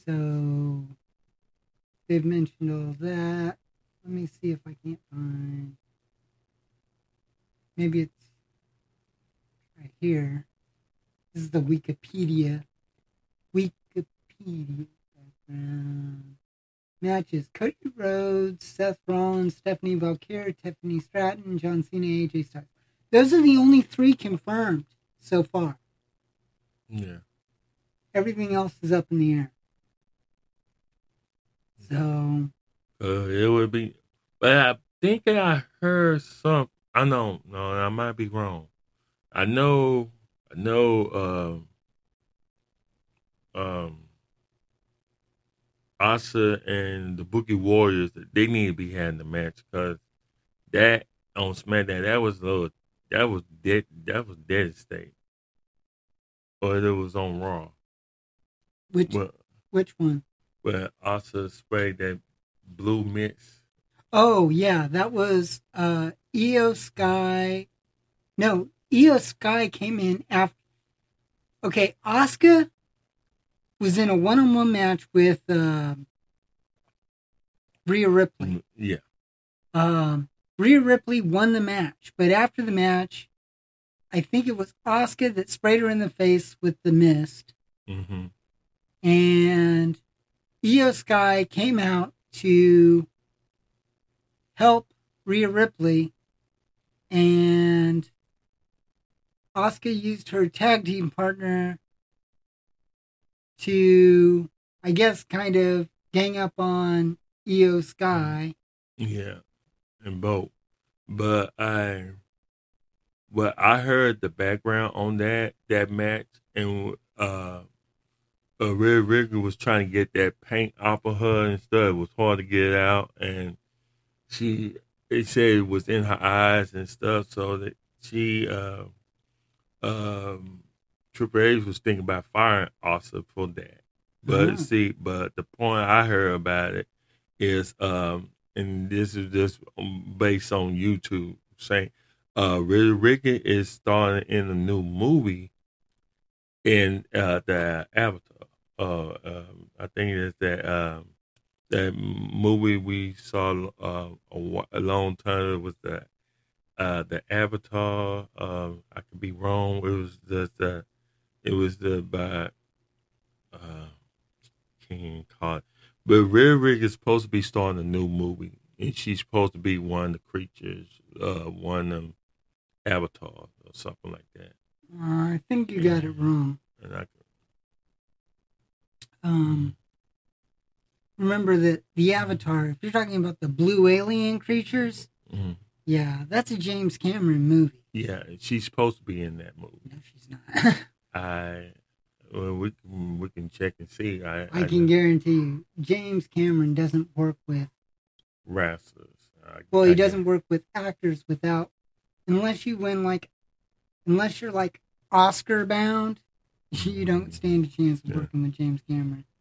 So they've mentioned all that. Let me see if I can't find. Maybe it's right here. This is the Wikipedia. Wikipedia background. Matches: Cody Rhodes, Seth Rollins, Stephanie Valkyrie, Tiffany Stratton, John Cena, AJ Styles. Those are the only 3 confirmed so far. Yeah. Everything else is up in the air. So. It would be. But I think that I heard some. I know. No, I might be wrong. I know. Asa and the Boogie Warriors, they need to be having the match because that on SmackDown, that was devastating. Or it was on Raw. Which one? Where Asa sprayed that blue mix. Oh yeah, that was Io Sky. No, Io Sky came in after. Okay, Asuka was in a one-on-one match with Rhea Ripley. Yeah. Rhea Ripley won the match, but after the match, I think it was Asuka that sprayed her in the face with the mist. Mm-hmm. And Io Sky came out to help Rhea Ripley, and Asuka used her tag team partner to, I guess, kind of gang up on Io Sky. Yeah, and both. But I heard the background on that match, and Red Ricky was trying to get that paint off of her and stuff. It was hard to get it out, and they said it was in her eyes and stuff, so that she Triple H was thinking about firing Asuka for that. But but the point I heard about it is, and this is just based on YouTube, saying Ricky is starring in a new movie in the Avatar. I think it's that movie we saw a long time. It was the Avatar. I could be wrong. It was the by King Cod. But Rhea Rick is supposed to be starring a new movie, and she's supposed to be one of the creatures, one of them Avatar or something like that. I think you got it wrong. Remember that the Avatar, if you're talking about the blue alien creatures, yeah, that's a James Cameron movie. Yeah, she's supposed to be in that movie. No, she's not. We can check and see. I can guarantee you, James Cameron doesn't work with wrestlers. He doesn't work with actors without, unless you're like Oscar bound, you don't stand a chance of working with James Cameron.